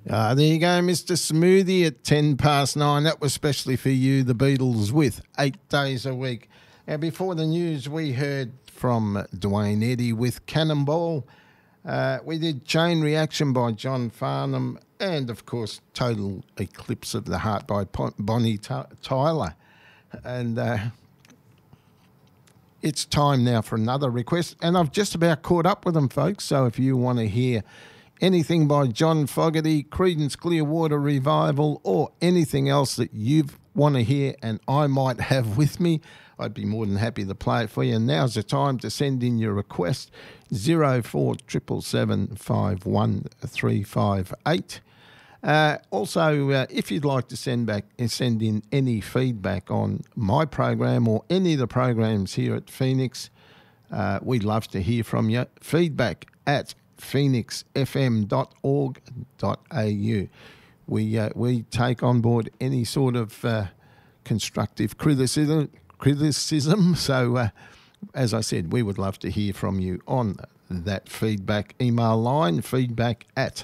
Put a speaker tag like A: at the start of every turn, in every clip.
A: There you go, Mr. Smoothie at 9:10. That was specially for you, the Beatles, with 8 days a week. Now, before the news, we heard from Dwayne Eddy with Cannonball. We did Chain Reaction by John Farnham and, of course, Total Eclipse of the Heart by Bonnie Tyler. And it's time now for another request. And I've just about caught up with them, folks. So if you want to hear anything by John Fogerty, Creedence Clearwater Revival, or anything else that you want to hear and I might have with me, I'd be more than happy to play it for you. And now's the time to send in your request, 0477 51358. Also, if you'd like to send in any feedback on my program or any of the programs here at Phoenix, we'd love to hear from you. Feedback at phoenixfm.org.au. We take on board any sort of constructive criticism. So, as I said, we would love to hear from you on that feedback email line, feedback at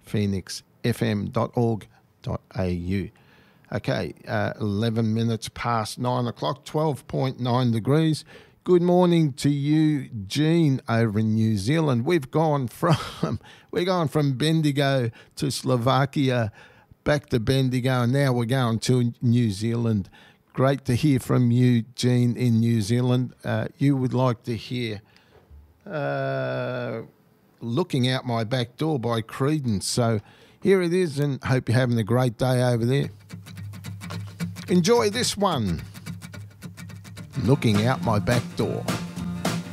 A: phoenixfm.org.au. Okay, 11 minutes past 9 o'clock, 12.9 degrees. Good morning to you, Jean, over in New Zealand. We're going from Bendigo to Slovakia, back to Bendigo, and now we're going to New Zealand. Great to hear from you, Jean, in New Zealand. You would like to hear Looking Out My Back Door by Creedence. So here it is, and hope you're having a great day over there. Enjoy this one. Looking Out My Back Door.